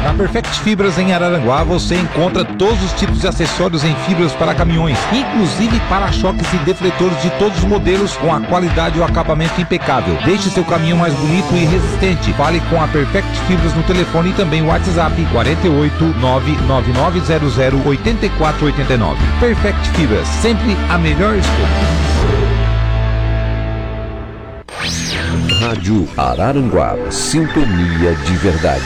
Na Perfect Fibras em Araranguá você encontra todos os tipos de acessórios em fibras para caminhões, inclusive para-choques e defletores de todos os modelos com a qualidade e o acabamento impecável. Deixe seu caminhão mais bonito e resistente. Fale com a Perfect Fibras no telefone e também o WhatsApp 48 99900 8489. Perfect Fibras, sempre a melhor escolha. Rádio Araranguá, sintonia de verdade.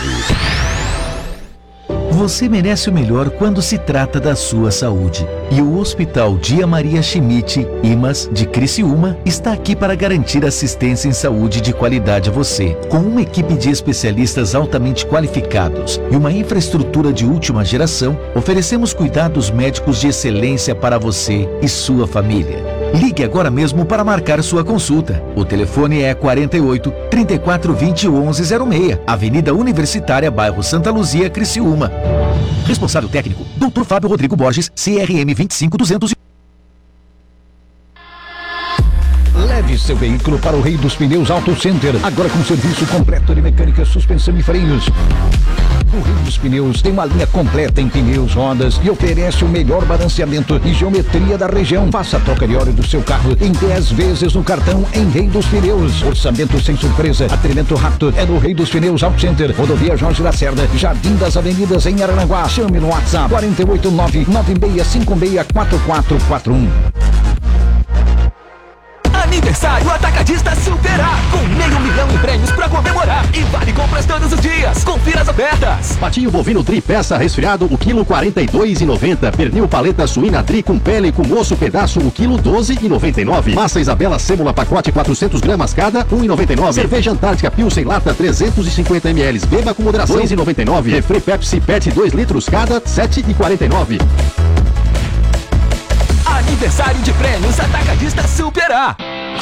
Você merece o melhor quando se trata da sua saúde. E o Hospital Dia Maria Schmidt, IMAS, de Criciúma, está aqui para garantir assistência em saúde de qualidade a você. Com uma equipe de especialistas altamente qualificados e uma infraestrutura de última geração, oferecemos cuidados médicos de excelência para você e sua família. Ligue agora mesmo para marcar sua consulta. O telefone é 48 34 20 11 06, Avenida Universitária, bairro Santa Luzia, Criciúma. Responsável técnico, Dr. Fábio Rodrigo Borges, CRM 25200. Leve seu veículo para o Rei dos Pneus Auto Center, agora com serviço completo de mecânica, suspensão e freios. O Rei dos Pneus tem uma linha completa em pneus, rodas e oferece o melhor balanceamento e geometria da região. Faça a troca de óleo do seu carro em 10 vezes no cartão em Rei dos Pneus. Orçamento sem surpresa, atendimento rápido é no Rei dos Pneus Auto Center, Rodovia Jorge Lacerda, Jardim das Avenidas em Araranguá. Chame no WhatsApp 489-9656-4441. Aniversário Atacadista Super A, com R$500 mil em prêmios pra comemorar e vale compras todos os dias. Confira as ofertas. Patinho bovino tri peça resfriado, o quilo R$42,90. Pernil paleta suína tri com pele com osso pedaço, o quilo R$12,99. Massa Isabela sêmula pacote 400 gramas cada, R$1,99. Cerveja Antártica Pilsen lata 350 ml, beba com moderação, R$2,99. Refri Pepsi PET 2 litros cada, R$7,49. Aniversário de prêmios Atacadista Super A.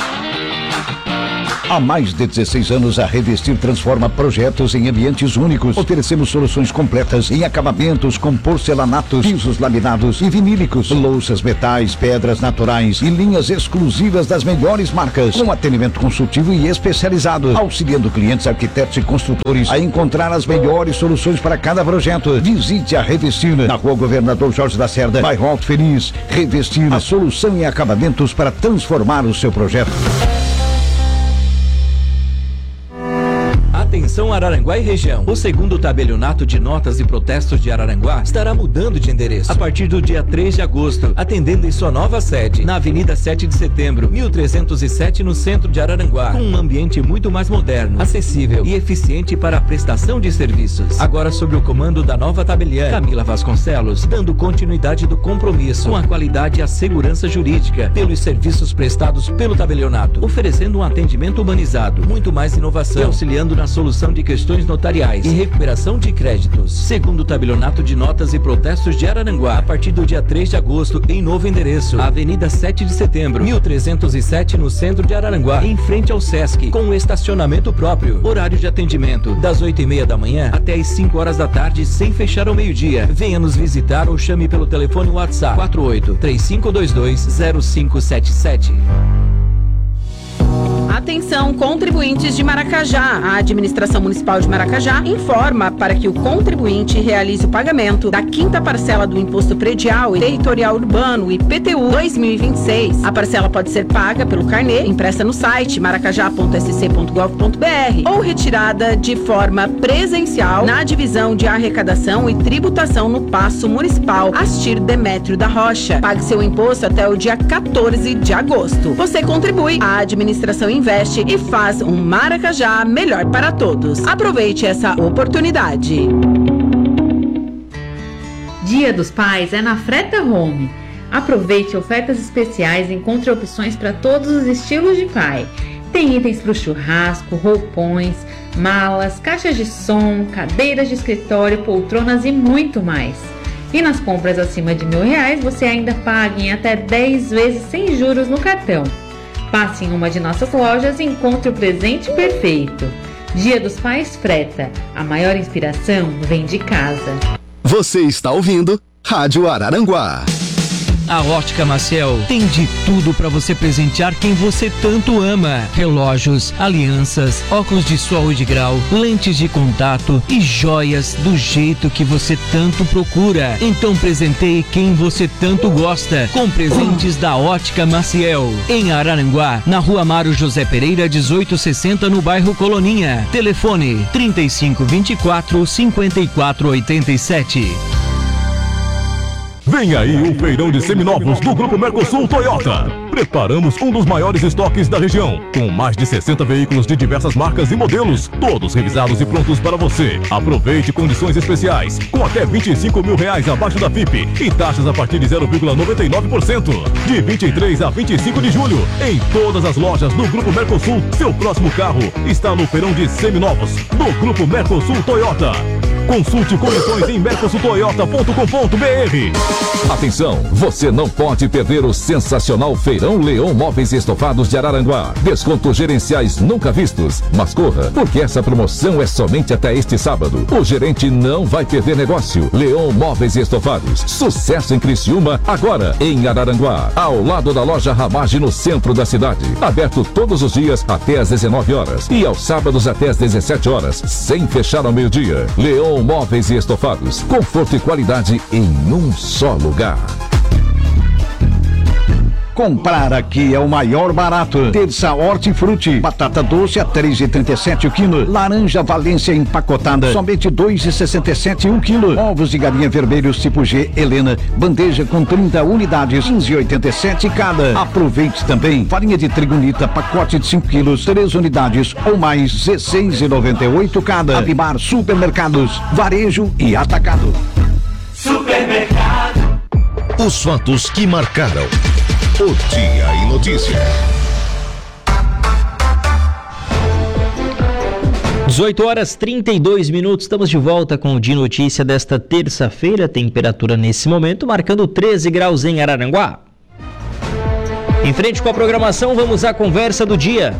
Há mais de 16 anos, a Revestir transforma projetos em ambientes únicos. Oferecemos soluções completas em acabamentos com porcelanatos, pisos laminados e vinílicos, louças, metais, pedras naturais e linhas exclusivas das melhores marcas, com atendimento consultivo e especializado, auxiliando clientes, arquitetos e construtores a encontrar as melhores soluções para cada projeto. Visite a Revestir na Rua Governador Jorge Lacerda, bairro Alto Feliz. Revestir, a solução em acabamentos para transformar o seu projeto. Atenção Araranguá e região. O segundo tabelionato de notas e protestos de Araranguá estará mudando de endereço a partir do dia 3 de agosto, atendendo em sua nova sede, na Avenida 7 de Setembro, 1307, no centro de Araranguá, com um ambiente muito mais moderno, acessível e eficiente para a prestação de serviços. Agora sob o comando da nova tabeliã, Camila Vasconcelos, dando continuidade do compromisso com a qualidade e a segurança jurídica pelos serviços prestados pelo tabelionato, oferecendo um atendimento humanizado, muito mais inovação e auxiliando na solução de questões notariais e recuperação de créditos. Segundo o tabelionato de notas e protestos de Araranguá, a partir do dia 3 de agosto, em novo endereço, Avenida 7 de Setembro, 1307, no centro de Araranguá, em frente ao Sesc, com estacionamento próprio. Horário de atendimento, das 8h30 da manhã até as 5 horas da tarde, sem fechar ao meio-dia. Venha nos visitar ou chame pelo telefone WhatsApp 48-3522-0577. Atenção, contribuintes de Maracajá. A Administração Municipal de Maracajá informa para que o contribuinte realize o pagamento da 5ª parcela do Imposto Predial e Territorial Urbano, IPTU 2026. A parcela pode ser paga pelo carnê, impressa no site maracajá.sc.gov.br ou retirada de forma presencial na Divisão de Arrecadação e Tributação no Paço Municipal Astir Demétrio da Rocha. Pague seu imposto até o dia 14 de agosto. Você contribui, a administração investe e faz um Maracajá melhor para todos. Aproveite essa oportunidade. Dia dos Pais é na Freta Home. Aproveite ofertas especiais e encontre opções para todos os estilos de pai. Tem itens para o churrasco, roupões, malas, caixas de som, cadeiras de escritório, poltronas e muito mais. E nas compras acima de R$1.000 você ainda paga em até 10 vezes sem juros no cartão. Passe em uma de nossas lojas e encontre o presente perfeito. Dia dos Pais Freta. A maior inspiração vem de casa. Você está ouvindo Rádio Araranguá. A Ótica Maciel tem de tudo para você presentear quem você tanto ama. Relógios, alianças, óculos de sol e de grau, lentes de contato e joias do jeito que você tanto procura. Então presenteie quem você tanto gosta com presentes da Ótica Maciel. Em Araranguá, na Rua Amaro José Pereira, 1860, no bairro Coloninha. Telefone 3524-5487. Vem aí o feirão de seminovos do Grupo Mercosul Toyota. Preparamos um dos maiores estoques da região, com mais de 60 veículos de diversas marcas e modelos, todos revisados e prontos para você. Aproveite condições especiais, com até R$25 mil abaixo da FIP e taxas a partir de 0,99%. De 23 a 25 de julho, em todas as lojas do Grupo Mercosul, seu próximo carro está no feirão de seminovos do Grupo Mercosul Toyota. Consulte condições em mercosultoyota.com.br. Atenção, você não pode perder o sensacional Feirão Leão Móveis e Estofados de Araranguá. Descontos gerenciais nunca vistos. Mas corra, porque essa promoção é somente até este sábado. O gerente não vai perder negócio. Leão Móveis e Estofados. Sucesso em Criciúma, agora em Araranguá. Ao lado da loja Ramage, no centro da cidade. Aberto todos os dias até às 19 horas. E aos sábados até às 17 horas. Sem fechar ao meio-dia. Leão Móveis e Estofados, conforto e qualidade em um só lugar. Comprar aqui é o maior barato. Terça Hortifruti, batata doce a R$3,37 o quilo. Laranja Valência empacotada, somente R$2,67 o quilo. Ovos de galinha vermelhos tipo G Helena, bandeja com 30 unidades, R$15,87 cada. Aproveite também farinha de trigo Nita, pacote de 5 quilos, 3 unidades ou mais, R$16,98 cada. Abimar Supermercados, varejo e atacado. Supermercado. Os fatos que marcaram o Dia em Notícia. 18h32, estamos de volta com o Dia em Notícia desta terça-feira. Temperatura nesse momento marcando 13 graus em Araranguá. Em frente com a programação, vamos à conversa do dia.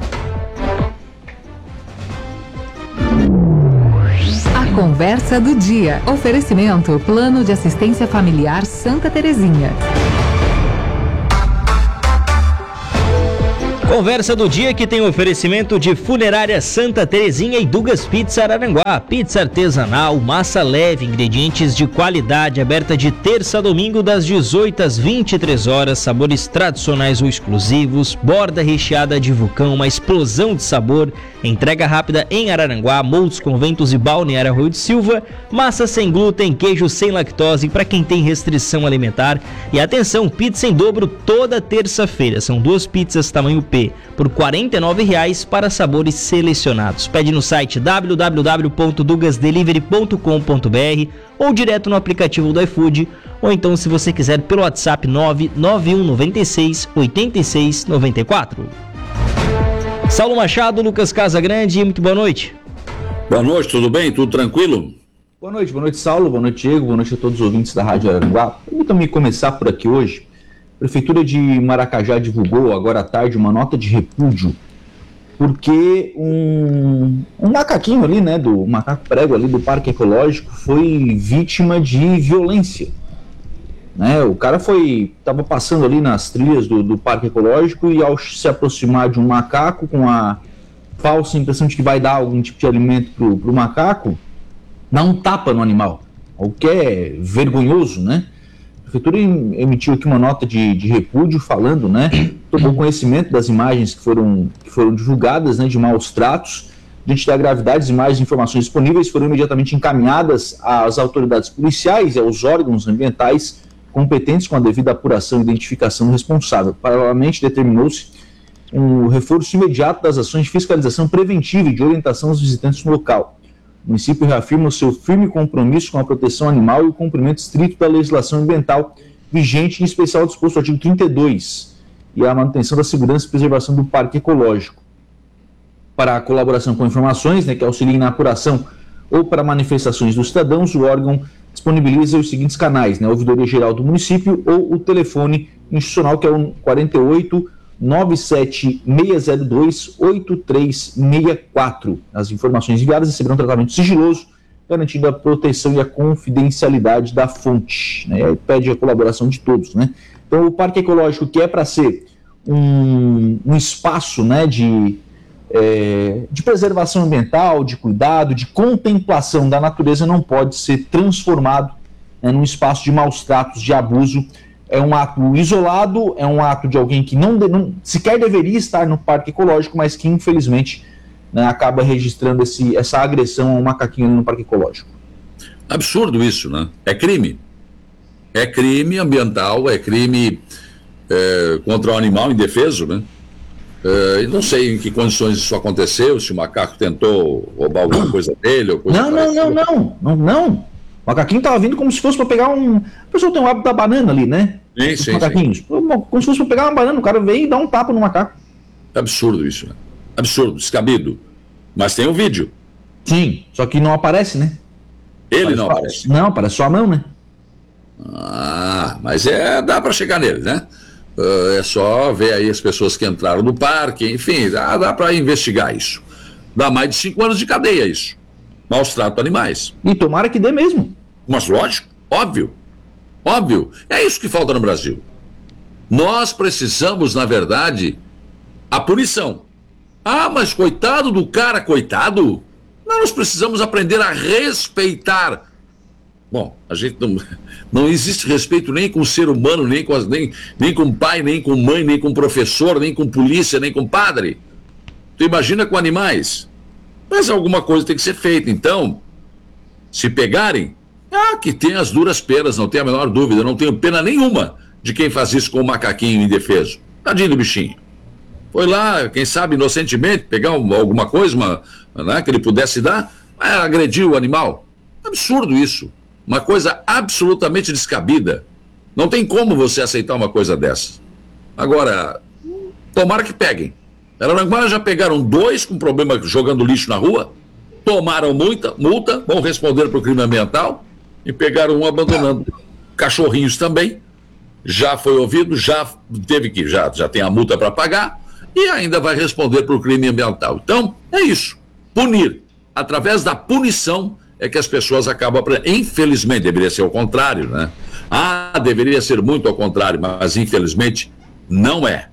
A conversa do dia. Oferecimento: Plano de Assistência Familiar Santa Terezinha. Conversa do dia que tem oferecimento de Funerária Santa Terezinha e Dugas Pizza Araranguá. Pizza artesanal, massa leve, ingredientes de qualidade, aberta de terça a domingo das 18 às 23 horas, sabores tradicionais ou exclusivos, borda recheada de vulcão, uma explosão de sabor, entrega rápida em Araranguá, Moldes, Conventos e Balneário Arroio de Silva, massa sem glúten, queijo sem lactose para quem tem restrição alimentar. E atenção, pizza em dobro toda terça-feira, são 2 pizzas tamanho P por R$ 49,00 para sabores selecionados. Pede no site www.dugasdelivery.com.br ou direto no aplicativo do iFood, ou então, se você quiser, pelo WhatsApp 99196 8694. Saulo Machado, Lucas Casagrande, muito boa noite. Boa noite, tudo bem? Tudo tranquilo? Boa noite Saulo, boa noite Diego, boa noite a todos os ouvintes da Rádio Araranguá. Permita-me começar por aqui hoje. A Prefeitura de Maracajá divulgou agora à tarde uma nota de repúdio porque um macaquinho ali, né, do macaco prego ali do Parque Ecológico foi vítima de violência. Né? O cara estava passando ali nas trilhas do Parque Ecológico e, ao se aproximar de um macaco com a falsa impressão de que vai dar algum tipo de alimento pro macaco, dá um tapa no animal, o que é vergonhoso, né? A Prefeitura emitiu aqui uma nota de repúdio falando, né, tomou conhecimento das imagens que foram divulgadas, né, de maus tratos. Diante da gravidade, as imagens e informações disponíveis foram imediatamente encaminhadas às autoridades policiais e aos órgãos ambientais competentes com a devida apuração e identificação do responsável. Paralelamente, determinou-se um reforço imediato das ações de fiscalização preventiva e de orientação aos visitantes no local. O município reafirma o seu firme compromisso com a proteção animal e o cumprimento estrito da legislação ambiental vigente, em especial o disposto do artigo 32, e a manutenção da segurança e preservação do Parque Ecológico. Para a colaboração com informações, né, que auxiliem na apuração ou para manifestações dos cidadãos, o órgão disponibiliza os seguintes canais, né, a Ouvidoria Geral do Município ou o telefone institucional, que é o 48 97602 8364. As informações enviadas receberão tratamento sigiloso garantindo a proteção e a confidencialidade da fonte, né? Pede a colaboração de todos, né? Então, o Parque Ecológico, que é para ser um espaço, né, de preservação ambiental, de cuidado, de contemplação da natureza, não pode ser transformado, né, num espaço de maus tratos, de abuso. É um ato isolado, é um ato de alguém que não sequer deveria estar no Parque Ecológico, mas que, infelizmente, né, acaba registrando essa agressão a um macaquinho no Parque Ecológico. Absurdo isso, né? É crime. É crime ambiental, é crime contra o animal indefeso, né? E não sei em que condições isso aconteceu, se o macaco tentou roubar alguma coisa dele ou coisa Não. O macaquinho estava vindo como se fosse para pegar A pessoa tem um hábito da banana ali, né? Sim. Macaquinhos. Como se fosse para pegar uma banana, o cara vem e dá um tapa no macaco. Absurdo isso, né? Absurdo, descabido. Mas tem um vídeo. Sim, só que não aparece, né? Ele não aparece. Não, aparece só a mão, né? Mas dá para chegar nele, né? É só ver aí as pessoas que entraram no parque, enfim, dá para investigar isso. Dá mais de 5 anos de cadeia isso. Maus tratos animais. E tomara que dê mesmo. Mas lógico, óbvio. É isso que falta no Brasil. Nós precisamos, na verdade, a punição. Mas coitado do cara, coitado. Nós precisamos aprender a respeitar. Bom, a gente não existe respeito nem com o ser humano, nem com pai, nem com mãe, nem com professor, nem com polícia, nem com padre. Tu imagina com animais. Mas alguma coisa tem que ser feita. Então, se pegarem, que tem as duras penas, não tem a menor dúvida. Não tenho pena nenhuma de quem faz isso com o macaquinho indefeso. Tadinho do bichinho. Foi lá, quem sabe inocentemente, pegar alguma coisa né, que ele pudesse dar, agredir o animal. Absurdo isso. Uma coisa absolutamente descabida. Não tem como você aceitar uma coisa dessa. Agora, tomara que peguem. Araranguá já pegaram 2 com problema jogando lixo na rua, tomaram multa, vão responder para o crime ambiental e pegaram um abandonando. Cachorrinhos também. Já foi ouvido, já tem a multa para pagar e ainda vai responder por crime ambiental. Então, é isso. Punir. Através da punição é que as pessoas acabam aprendendo. Infelizmente, deveria ser o contrário, né? Deveria ser muito ao contrário, mas infelizmente não é.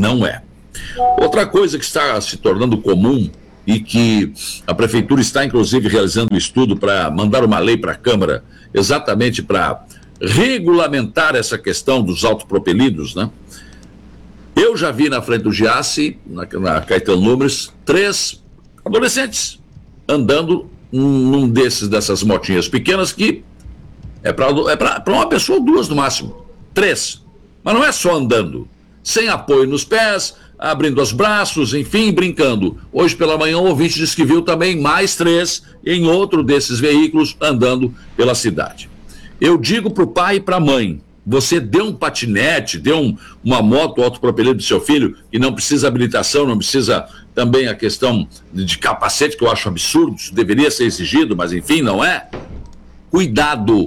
Outra coisa que está se tornando comum e que a Prefeitura está, inclusive, realizando um estudo para mandar uma lei para a Câmara, exatamente para regulamentar essa questão dos autopropelidos, né? Eu já vi na frente do Giasse, na Caetano Lumes, 3 adolescentes andando num dessas motinhas pequenas que é para uma pessoa ou 2 no máximo. 3. Mas não é só andando. Sem apoio nos pés, abrindo os braços, enfim, brincando. Hoje pela manhã o ouvinte disse que viu também mais 3 em outro desses veículos andando pela cidade. Eu digo para o pai e para a mãe, você deu um patinete, deu uma moto autopropelida do seu filho e não precisa habilitação, não precisa também a questão de capacete, que eu acho absurdo, isso deveria ser exigido, mas enfim, não é? Cuidado,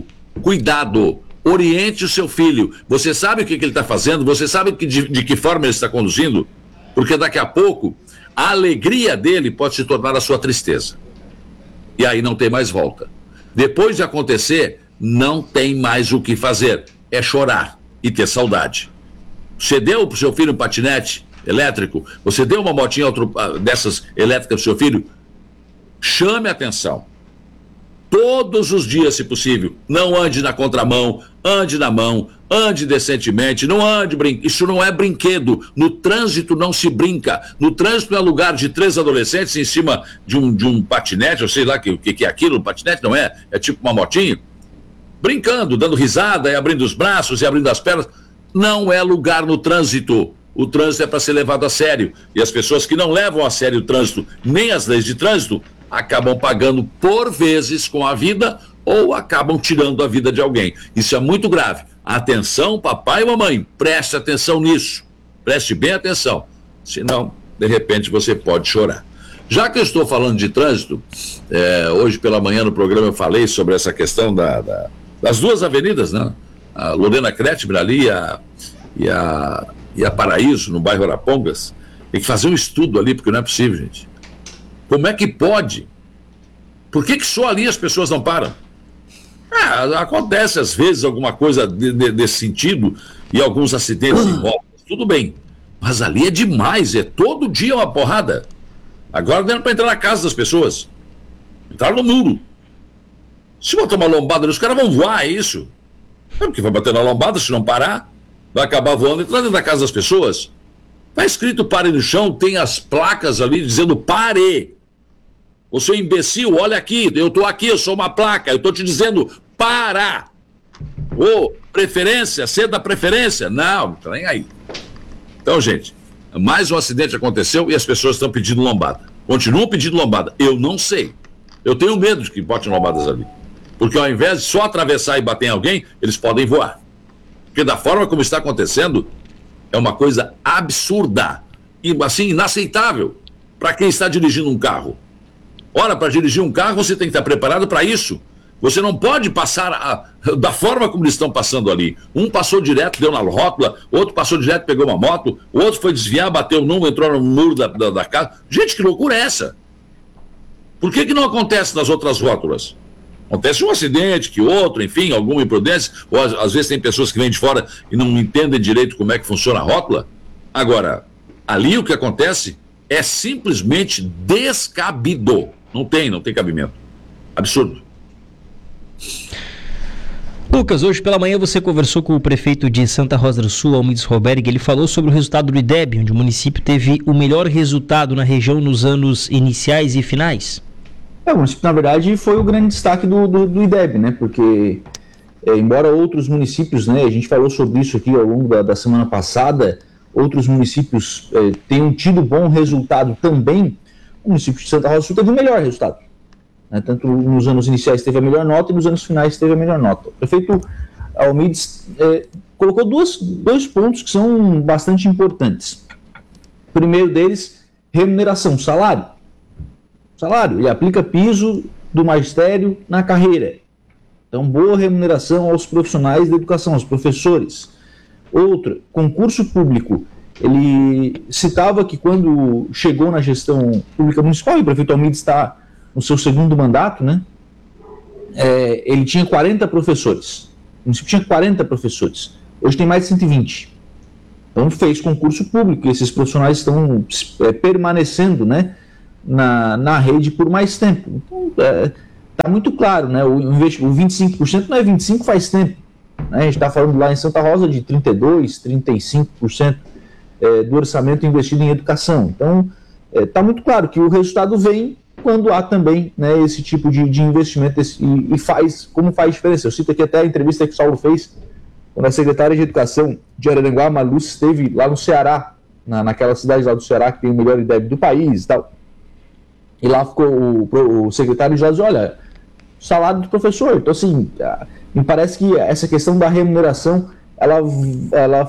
oriente o seu filho. Você sabe o que ele está fazendo, você sabe de que forma ele está conduzindo, porque daqui a pouco a alegria dele pode se tornar a sua tristeza. E aí não tem mais volta. Depois de acontecer, não tem mais o que fazer. É chorar e ter saudade. Você deu para o seu filho um patinete elétrico, você deu uma motinha dessas elétricas para o seu filho, chame atenção. Todos os dias, se possível. Não ande na contramão, ande na mão, ande decentemente, não ande isso não é brinquedo. No trânsito não se brinca. No trânsito é lugar de 3 adolescentes em cima de um patinete, eu sei lá o que é aquilo, patinete não é, é tipo uma motinha, brincando, dando risada, e abrindo os braços e abrindo as pernas. Não é lugar no trânsito. O trânsito é para ser levado a sério. E as pessoas que não levam a sério o trânsito, nem as leis de trânsito, acabam pagando por vezes com a vida ou acabam tirando a vida de alguém. Isso é muito grave. Atenção, papai e mamãe, preste atenção nisso. Preste bem atenção. Senão, de repente, você pode chorar. Já que eu estou falando de trânsito, hoje pela manhã no programa eu falei sobre essa questão das 2 avenidas, né? A Lorena Kretschmer ali e a Paraíso, no bairro Arapongas. Tem que fazer um estudo ali, porque não é possível, gente. Como é que pode? Por que só ali as pessoas não param? Acontece às vezes alguma coisa desse sentido e alguns acidentes envolvem, tudo bem. Mas ali é demais, é todo dia uma porrada. Agora não era para entrar na casa das pessoas. Entraram no muro. Se botar uma lombada, os caras vão voar, é isso? Porque vai bater na lombada, se não parar, vai acabar voando, entrar dentro da casa das pessoas. Está escrito pare no chão, tem as placas ali dizendo pare. Ô seu imbecil, olha aqui, eu estou aqui, eu sou uma placa, eu estou te dizendo para. Ô, preferência, ceda a preferência. Não tá nem aí. Então, gente, mais um acidente aconteceu e as pessoas estão pedindo lombada. Continuam pedindo lombada. Eu não sei. Eu tenho medo de que botem lombadas ali. Porque ao invés de só atravessar e bater em alguém, eles podem voar. Porque da forma como está acontecendo, é uma coisa absurda. E assim, inaceitável para quem está dirigindo um carro. Ora, para dirigir um carro, você tem que estar preparado para isso. Você não pode passar da forma como eles estão passando ali. Um passou direto, deu na rótula, outro passou direto, pegou uma moto, o outro foi desviar, bateu num, entrou no muro da casa. Gente, que loucura é essa? Por que não acontece nas outras rótulas? Acontece um acidente, que outro, enfim, alguma imprudência, ou às vezes tem pessoas que vêm de fora e não entendem direito como é que funciona a rótula. Agora, ali o que acontece é simplesmente descabido. Não tem cabimento. Absurdo. Lucas, hoje pela manhã você conversou com o prefeito de Santa Rosa do Sul, Almides Roberg. Ele falou sobre o resultado do IDEB, onde o município teve o melhor resultado na região nos anos iniciais e finais. O município, na verdade, foi o grande destaque do IDEB, né? Porque, embora outros municípios, né, a gente falou sobre isso aqui ao longo da semana passada, outros municípios tenham tido bom resultado também, o município de Santa Rosa do Sul teve o melhor resultado. Né? Tanto nos anos iniciais teve a melhor nota e nos anos finais teve a melhor nota. O prefeito Almides colocou dois pontos que são bastante importantes. O primeiro deles, remuneração, salário. Ele aplica piso do magistério na carreira. Então, boa remuneração aos profissionais da educação, aos professores. Outro, concurso público. Ele citava que quando chegou na gestão pública municipal, e o prefeito Almides está no seu segundo mandato, né? Ele tinha 40 professores. O município tinha 40 professores. Hoje tem mais de 120. Então, fez concurso público e esses profissionais estão permanecendo, né, na rede por mais tempo. Então, está muito claro, né? O 25% não é 25% faz tempo. Né? A gente está falando lá em Santa Rosa de 32%, 35% do orçamento investido em educação. Então, está muito claro que o resultado vem quando há também, né, esse tipo de investimento e como faz diferença. Eu cito aqui até a entrevista que o Saulo fez quando a secretária de Educação de Araranguá, Malu, esteve lá no Ceará, naquela cidade lá do Ceará que tem o melhor IDEB do país e tal. E lá ficou o secretário já disse, olha, salário do professor. Então, assim, me parece que essa questão da remuneração, ela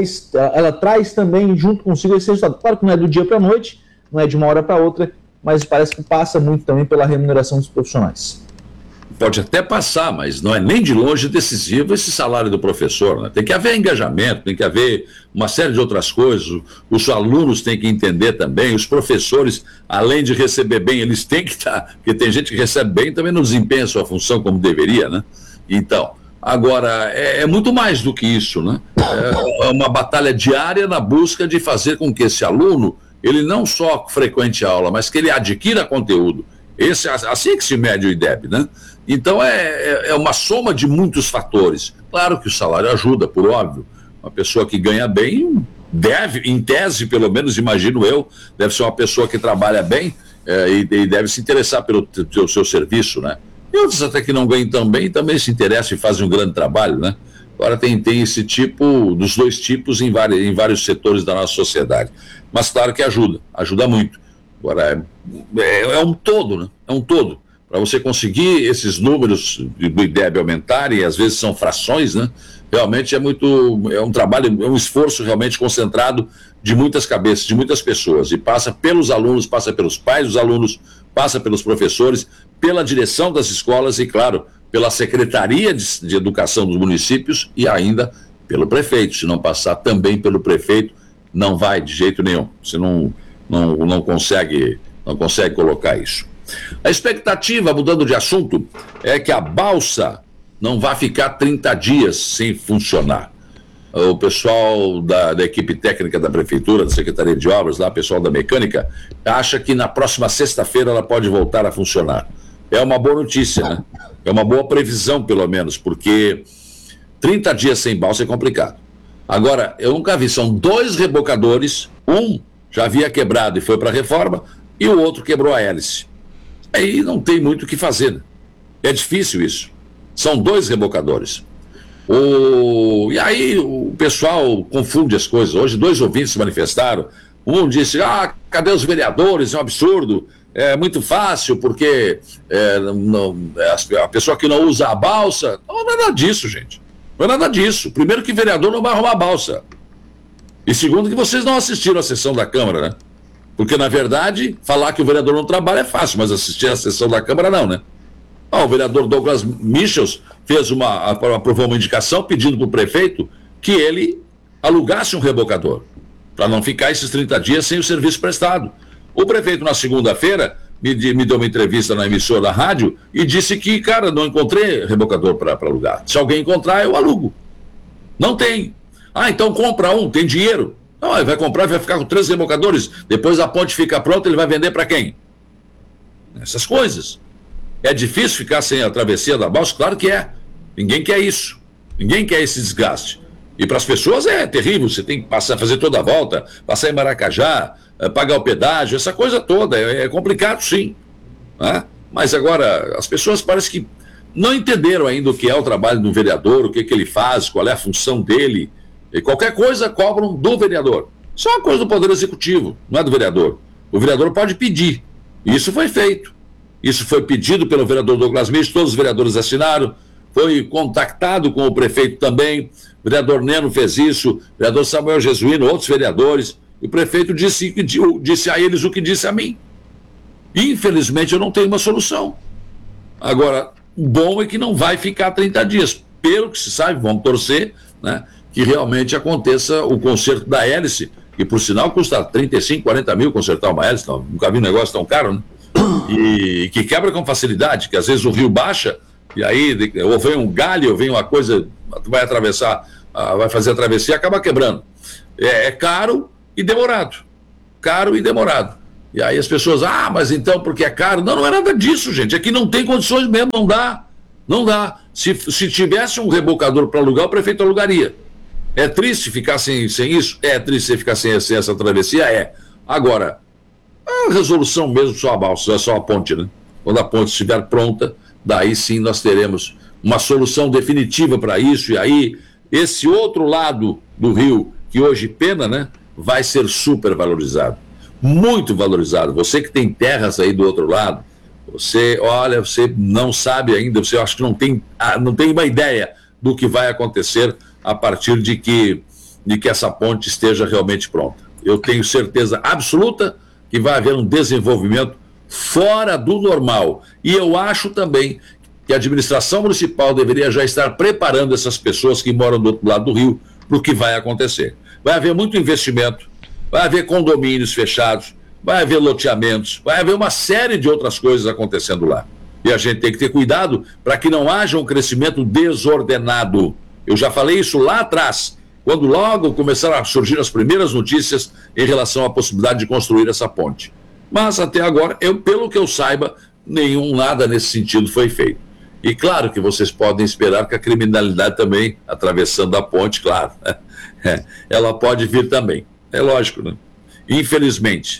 traz também junto consigo esse resultado. Claro que não é do dia para a noite, não é de uma hora para outra, mas parece que passa muito também pela remuneração dos profissionais. Pode até passar, mas não é nem de longe decisivo esse salário do professor, né? Tem que haver engajamento, tem que haver uma série de outras coisas, os alunos têm que entender também, os professores, além de receber bem, eles têm que estar, porque tem gente que recebe bem e também não desempenha a sua função como deveria, né? Então, agora, é muito mais do que isso, né? É uma batalha diária na busca de fazer com que esse aluno, ele não só frequente a aula, mas que ele adquira conteúdo. Assim que se mede o IDEB, né? Então é uma soma de muitos fatores. Claro que o salário ajuda, por óbvio. Uma pessoa que ganha bem deve, em tese, pelo menos, imagino eu, deve ser uma pessoa que trabalha bem e deve se interessar pelo seu serviço, né? E outros até que não ganham tão bem também se interessam e fazem um grande trabalho, né? Agora tem esse tipo, dos dois tipos em vários setores da nossa sociedade. Mas claro que ajuda muito. Agora é um todo, né? É um todo. Para você conseguir esses números do IDEB aumentarem, às vezes são frações, né? Realmente é um trabalho, é um esforço realmente concentrado de muitas cabeças, de muitas pessoas, e passa pelos alunos, passa pelos pais dos alunos, passa pelos professores, pela direção das escolas e, claro, pela Secretaria de Educação dos municípios e ainda pelo prefeito. Se não passar também pelo prefeito, não vai de jeito nenhum. Você não consegue colocar isso. A expectativa, mudando de assunto, é que a balsa não vai ficar 30 dias sem funcionar. O pessoal da equipe técnica da Prefeitura, da Secretaria de Obras, lá, o pessoal da mecânica, acha que na próxima sexta-feira ela pode voltar a funcionar. É uma boa notícia, né? É uma boa previsão, pelo menos, porque 30 dias sem balsa é complicado. Agora, eu nunca vi, são 2 rebocadores, um já havia quebrado e foi para a reforma, e o outro quebrou a hélice. Aí não tem muito o que fazer, né? É difícil isso. São 2 rebocadores. E aí o pessoal confunde as coisas. Hoje 2 ouvintes se manifestaram. Um disse, cadê os vereadores? É um absurdo. É muito fácil, porque a pessoa que não usa a balsa... Não é nada disso, gente. Não é nada disso. Primeiro que vereador não vai arrumar a balsa. E segundo que vocês não assistiram a sessão da Câmara, né? Porque, na verdade, falar que o vereador não trabalha é fácil, mas assistir a sessão da Câmara não, né? O vereador Douglas Michels aprovou uma indicação pedindo para o prefeito que ele alugasse um rebocador, para não ficar esses 30 dias sem o serviço prestado. O prefeito, na segunda-feira, me deu uma entrevista na emissora da rádio e disse que, cara, não encontrei rebocador para alugar. Se alguém encontrar, eu alugo. Não tem. Então compra um, tem dinheiro. Não, ele vai comprar e vai ficar com 3 rebocadores. Depois a ponte fica pronta, ele vai vender para quem? Essas coisas. É difícil ficar sem a travessia da balsa? Claro que é. Ninguém quer isso. Ninguém quer esse desgaste. E para as pessoas é terrível. Você tem que fazer toda a volta, passar em Maracajá, pagar o pedágio, essa coisa toda. É complicado, sim. Né? Mas agora, as pessoas parece que não entenderam ainda o que é o trabalho do vereador, o que ele faz, qual é a função dele. E qualquer coisa cobram do vereador. Isso é uma coisa do Poder Executivo, não é do vereador. O vereador pode pedir. Isso foi feito. Isso foi pedido pelo vereador Douglas Michels, todos os vereadores assinaram, foi contactado com o prefeito também, o vereador Neno fez isso, o vereador Samuel Jesuíno, outros vereadores, e o prefeito disse a eles o que disse a mim. Infelizmente eu não tenho uma solução. Agora, o bom é que não vai ficar 30 dias. Pelo que se sabe, vamos torcer, né, que realmente aconteça o conserto da hélice, que por sinal custa 35, 40 mil consertar uma hélice, não, nunca vi um negócio tão caro, né? E que quebra com facilidade, que às vezes o rio baixa, e aí ou vem um galho, ou vem uma coisa, tu vai atravessar, vai fazer a travessia e acaba quebrando. É caro e demorado. Caro e demorado. E aí as pessoas, mas então porque é caro? Não é nada disso, gente. Aqui não tem condições mesmo, não dá. Não dá. Se tivesse um rebocador para alugar, o prefeito alugaria. É triste ficar sem isso? É triste ficar sem essa travessia? É. Agora, a resolução mesmo só a balsa, só a ponte, né? Quando a ponte estiver pronta, daí sim nós teremos uma solução definitiva para isso, e aí esse outro lado do rio, que hoje pena, né? Vai ser super valorizado, muito valorizado. Você que tem terras aí do outro lado, você não sabe ainda, você acha que não tem uma ideia do que vai acontecer a partir de que essa ponte esteja realmente pronta. Eu tenho certeza absoluta que vai haver um desenvolvimento fora do normal. E eu acho também que a administração municipal deveria já estar preparando essas pessoas que moram do outro lado do rio para o que vai acontecer. Vai haver muito investimento, vai haver condomínios fechados, vai haver loteamentos, vai haver uma série de outras coisas acontecendo lá. E a gente tem que ter cuidado para que não haja um crescimento desordenado. Eu já falei isso lá atrás, quando logo começaram a surgir as primeiras notícias em relação à possibilidade de construir essa ponte. Mas até agora, pelo que eu saiba, nada nesse sentido foi feito. E claro que vocês podem esperar que a criminalidade também, atravessando a ponte, claro, ela pode vir também. É lógico, né? Infelizmente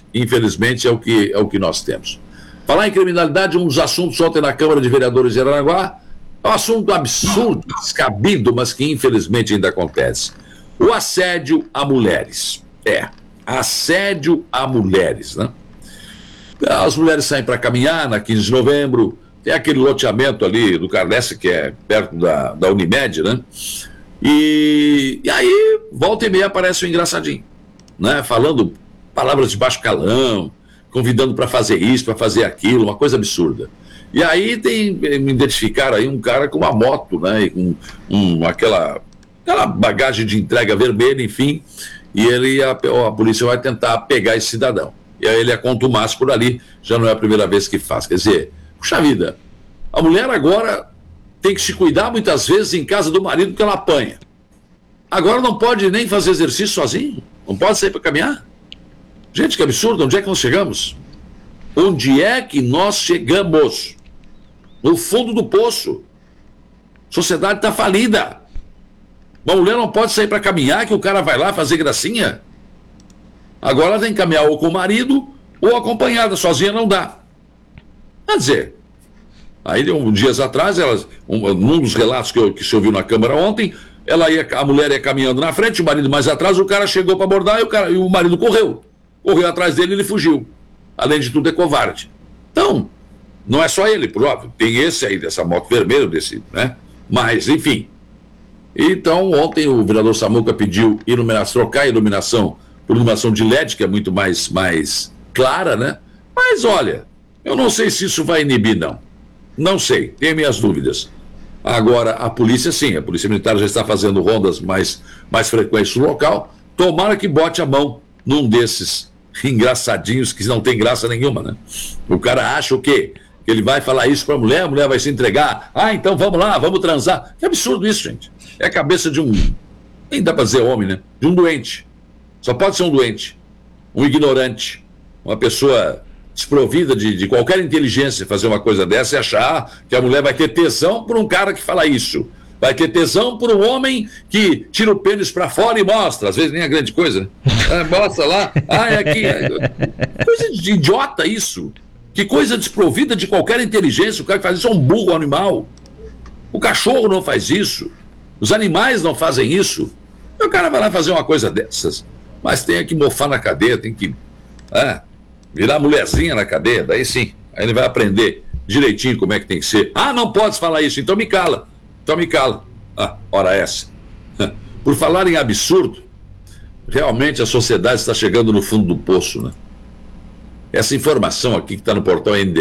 é o que nós temos. Falar em criminalidade, um dos assuntos ontem na Câmara de Vereadores de Araranguá, é um assunto absurdo, descabido, mas que infelizmente ainda acontece. O assédio a mulheres. Assédio a mulheres, né? As mulheres saem para caminhar na 15 de novembro, tem aquele loteamento ali do Carlesse, que é perto da Unimed, né? E aí, volta e meia, aparece um engraçadinho, né? Falando palavras de baixo calão, convidando para fazer isso, para fazer aquilo, uma coisa absurda. E aí me identificaram aí um cara com uma moto, né? E com aquela bagagem de entrega vermelha, enfim, e a polícia vai tentar pegar esse cidadão. e aí ele é contumaz por ali, já não é a primeira vez que faz. Quer dizer, puxa vida, a mulher agora tem que se cuidar muitas vezes em casa do marido porque ela apanha. Agora não pode nem fazer exercício sozinho, não pode sair para caminhar. Gente, que absurdo, onde é que nós chegamos? Onde é que nós chegamos? No fundo do poço. A sociedade está falida. Uma mulher não pode sair para caminhar que o cara vai lá fazer gracinha. Agora ela tem que caminhar ou com o marido ou acompanhada, sozinha não dá. Quer dizer, aí dias atrás, num dos relatos que se ouviu na Câmara ontem, a mulher ia caminhando na frente, o marido mais atrás, o cara chegou para abordar e o marido correu atrás dele e ele fugiu. Além de tudo é covarde. Então, não é só ele, por óbvio, tem esse aí dessa moto vermelha, né? Mas, enfim. Então, ontem o vereador Samuca pediu trocar a iluminação por iluminação de LED, que é muito mais clara, né? Mas, olha, eu não sei se isso vai inibir, não. Não sei, tenho minhas dúvidas. Agora, a polícia, sim, a Polícia Militar já está fazendo rondas mais frequentes no local. Tomara que bote a mão num desses engraçadinhos que não tem graça nenhuma, né? O cara acha o quê? Que ele vai falar isso para a mulher vai se entregar. Então vamos lá, vamos transar. Que absurdo isso, gente. É a cabeça de nem dá para dizer homem, né? De um doente. Só pode ser um doente. Um ignorante. Uma pessoa desprovida de qualquer inteligência fazer uma coisa dessa e achar que a mulher vai ter tesão por um cara que fala isso. Vai ter tesão por um homem que tira o pênis para fora e mostra. Às vezes nem é grande coisa, né? Mostra lá. É aqui. Coisa de idiota isso. Que coisa desprovida de qualquer inteligência. O cara que faz isso é um burro animal. O cachorro não faz isso. Os animais não fazem isso. E o cara vai lá fazer uma coisa dessas. Mas tem que mofar na cadeia, tem que virar mulherzinha na cadeia. Daí sim, aí ele vai aprender direitinho como é que tem que ser. Não pode falar isso, então me cala. Ora essa. Por falar em absurdo, realmente a sociedade está chegando no fundo do poço, né? Essa informação aqui que está no portal ND+,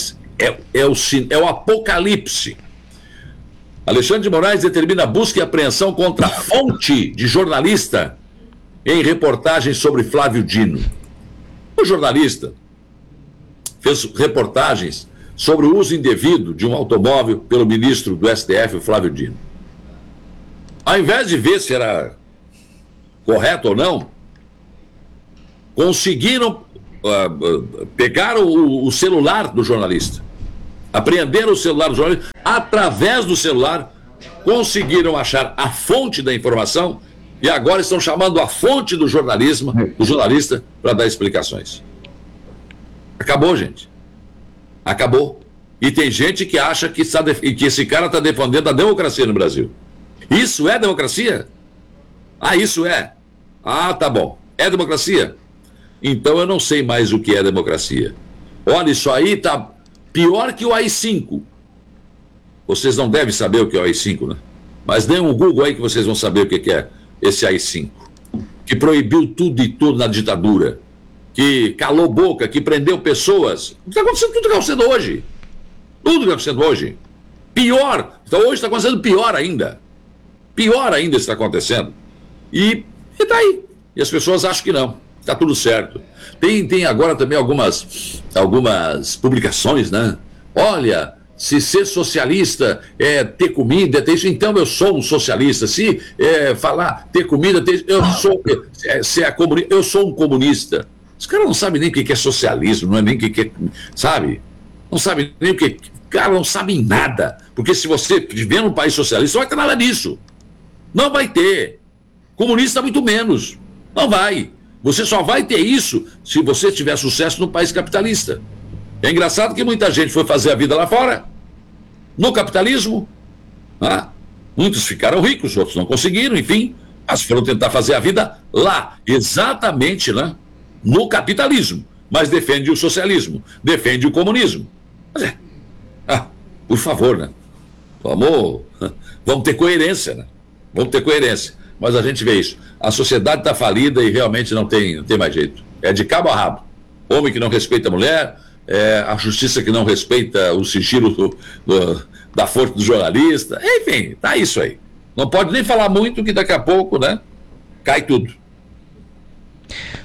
é o apocalipse. Alexandre de Moraes determina a busca e apreensão contra a fonte de jornalista em reportagem sobre Flávio Dino. O jornalista fez reportagens sobre o uso indevido de um automóvel pelo ministro do STF, o Flávio Dino. Ao invés de ver se era correto ou não, conseguiram pegar o celular do jornalista, apreenderam o celular do jornalista, através do celular, conseguiram achar a fonte da informação e agora estão chamando a fonte do jornalista, para dar explicações. Acabou, gente. Acabou. E tem gente que acha que esse cara está defendendo a democracia no Brasil. Isso é democracia? Isso é. Tá bom. É democracia? Então eu não sei mais o que é democracia. Olha, isso aí tá pior que o AI-5. Vocês não devem saber o que é o AI-5, né? Mas deem um Google aí que vocês vão saber o que é esse AI-5. Que proibiu tudo e tudo na ditadura. Que calou boca, que prendeu pessoas. Está acontecendo tudo que está acontecendo hoje. Tudo que está acontecendo hoje. Pior. Então hoje está acontecendo pior ainda. Pior ainda está acontecendo. E tá aí. E as pessoas acham que não. Está tudo certo. Tem agora também algumas publicações, né? Olha, se ser socialista é ter comida, ter isso, então eu sou um socialista. Se falar ter comida, eu sou um comunista. Os caras não sabem nem o que é socialismo, não é nem o que é, sabe? Não sabem nem o que. Cara, não sabem nada. Porque se você viver num país socialista, não vai ter nada disso. Não vai ter. Comunista, muito menos. Não vai. Você só vai ter isso se você tiver sucesso no país capitalista. É engraçado que muita gente foi fazer a vida lá fora, no capitalismo. Muitos ficaram ricos, outros não conseguiram, enfim. Mas foram tentar fazer a vida lá, exatamente lá, no capitalismo. Mas defende o socialismo, defende o comunismo. Mas por favor, né? Vamos ter coerência, né? Vamos ter coerência. Mas a gente vê isso. A sociedade está falida e realmente não tem mais jeito. É de cabo a rabo. Homem que não respeita a mulher, a justiça que não respeita o sigilo da fonte do jornalista. Enfim, tá isso aí. Não pode nem falar muito que daqui a pouco, né? Cai tudo.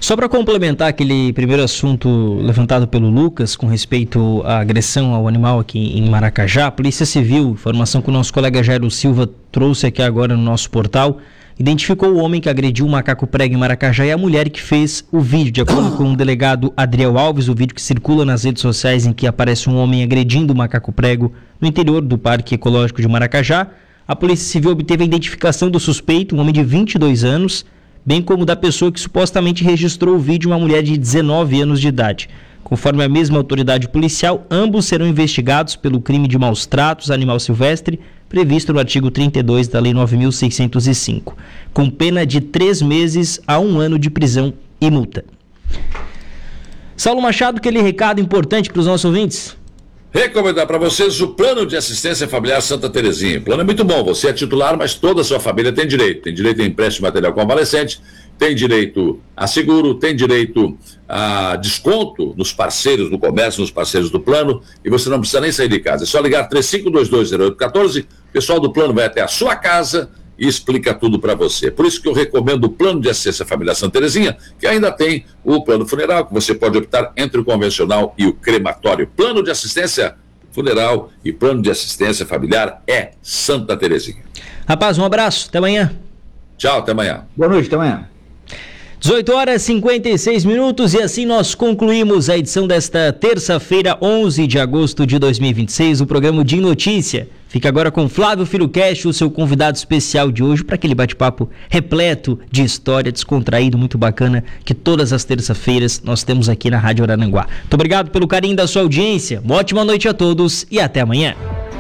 Só para complementar aquele primeiro assunto levantado pelo Lucas com respeito à agressão ao animal aqui em Maracajá, a Polícia Civil, informação que o nosso colega Jairo Silva trouxe aqui agora no nosso portal, identificou o homem que agrediu o macaco prego em Maracajá e a mulher que fez o vídeo. De acordo com o delegado Adriel Alves, o vídeo que circula nas redes sociais em que aparece um homem agredindo o macaco prego no interior do Parque Ecológico de Maracajá, a Polícia Civil obteve a identificação do suspeito, um homem de 22 anos, bem como da pessoa que supostamente registrou o vídeo, uma mulher de 19 anos de idade. Conforme a mesma autoridade policial, ambos serão investigados pelo crime de maus tratos a animal silvestre, previsto no artigo 32 da Lei 9.605, com pena de 3 meses a 1 ano de prisão e multa. Saulo Machado, aquele recado importante para os nossos ouvintes. Recomendar para vocês o Plano de Assistência Familiar Santa Terezinha. O plano é muito bom, você é titular, mas toda a sua família tem direito. Tem direito a empréstimo de material convalescente, tem direito a seguro, tem direito a desconto nos parceiros do comércio, nos parceiros do plano, e você não precisa nem sair de casa. É só ligar 35220814, o pessoal do plano vai até a sua casa e explica tudo para você. Por isso que eu recomendo o Plano de Assistência Familiar Santa Terezinha, que ainda tem o plano funeral, que você pode optar entre o convencional e o crematório. Plano de Assistência Funeral e Plano de Assistência Familiar é Santa Terezinha. Rapaz, um abraço, até amanhã. Tchau, até amanhã. Boa noite, até amanhã. 18 horas e 56 minutos, e assim nós concluímos a edição desta terça-feira, 11 de agosto de 2026, o programa de Notícia. Fica agora com Flávio Firucast, o seu convidado especial de hoje, para aquele bate-papo repleto de história, descontraído, muito bacana, que todas as terças-feiras nós temos aqui na Rádio Araranguá. Muito obrigado pelo carinho da sua audiência, uma ótima noite a todos e até amanhã.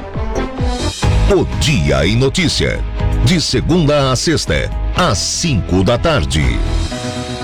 O Dia em Notícia, de segunda a sexta, às 5 da tarde.